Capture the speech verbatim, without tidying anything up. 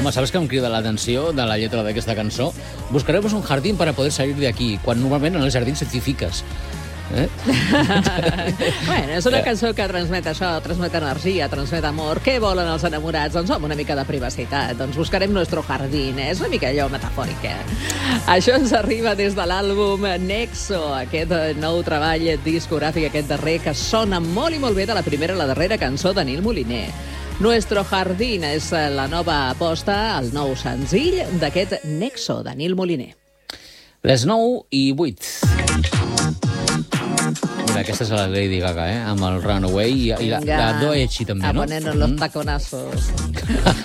Home, ¿sabes que em crida l'atenció de la lletra d'aquesta cançó? Buscaremos un jardín para poder salir de aquí, quan normalment en els jardins et fiques. Eh? Bueno, és una cançó que transmet això, transmet energia, transmet amor. Què volen els enamorats? Doncs home, una mica de privacitat. Doncs buscarem nuestro jardín, eh? És una mica allò metafòric, eh? Això ens arriba des de l'àlbum Nexo, aquest nou treball discogràfic, aquest darrer, que sona molt i molt bé de la primera a la darrera cançó de Nil Moliner. Nuestro jardín és la nova aposta, el nou senzill d'aquest Nexo de Nil Moliner. Les nou i vuit. Mira, aquesta és la Lady Gaga, eh? Amb el Runaway i, i la, la Doechi també, a no? ponernos los taconazos.